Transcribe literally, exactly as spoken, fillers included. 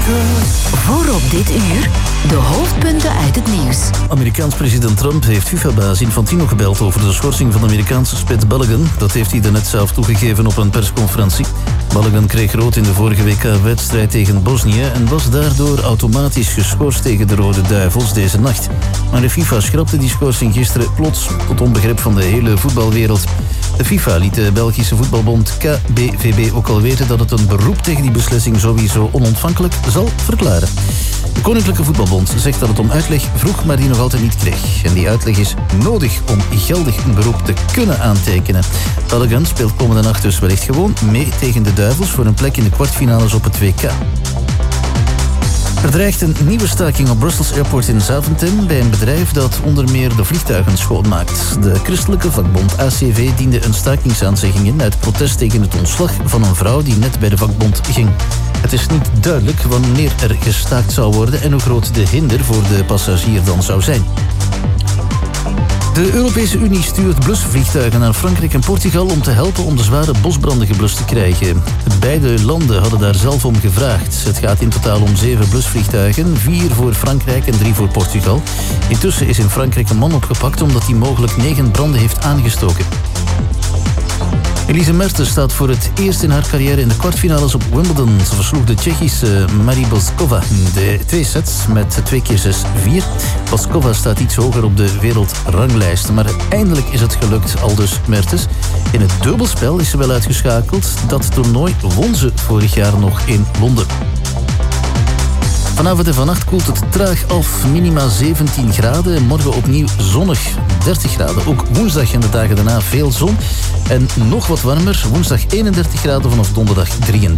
Voor op dit uur de hoofdpunten uit het nieuws. Amerikaans president Trump heeft FIFA-baas Infantino gebeld over de schorsing van de Amerikaanse spits Balogun. Dat heeft hij daarnet zelf toegegeven op een persconferentie. Balogun kreeg rood in de vorige W K-wedstrijd tegen Bosnië en was daardoor automatisch geschorst tegen de Rode Duivels deze nacht. Maar de FIFA schrapte die schorsing gisteren plots, tot onbegrip van de hele voetbalwereld. De FIFA liet de Belgische voetbalbond K B V B ook al weten dat het een beroep tegen die beslissing sowieso onontvankelijk zal verklaren. De Koninklijke Voetbalbond zegt dat het om uitleg vroeg, maar die nog altijd niet kreeg. En die uitleg is nodig om geldig een beroep te kunnen aantekenen. Balogun speelt komende nacht dus wellicht gewoon mee tegen de Duivels voor een plek in de kwartfinales op het W K. Er dreigt een nieuwe staking op Brussels Airport in Zaventem bij een bedrijf dat onder meer de vliegtuigen schoonmaakt. De christelijke vakbond A C V diende een stakingsaanzegging in uit protest tegen het ontslag van een vrouw die net bij de vakbond ging. Het is niet duidelijk wanneer er gestaakt zou worden en hoe groot de hinder voor de passagier dan zou zijn. De Europese Unie stuurt blusvliegtuigen naar Frankrijk en Portugal om te helpen om de zware bosbranden geblust te krijgen. Beide landen hadden daar zelf om gevraagd. Het gaat in totaal om zeven blusvliegtuigen, vier voor Frankrijk en drie voor Portugal. Intussen is in Frankrijk een man opgepakt omdat hij mogelijk negen branden heeft aangestoken. Elise Mertens staat voor het eerst in haar carrière in de kwartfinales op Wimbledon. Ze versloeg de Tsjechische Marie Boskova in de twee sets met twee keer zes vier. Boskova staat iets hoger op de wereldranglijst, maar eindelijk is het gelukt, aldus Mertens. In het dubbelspel is ze wel uitgeschakeld. Dat toernooi won ze vorig jaar nog in Londen. Vanavond en vannacht koelt het traag af, minima zeventien graden. Morgen opnieuw zonnig, dertig graden. Ook woensdag en de dagen daarna veel zon. En nog wat warmer, woensdag eenendertig graden, vanaf donderdag drieëndertig.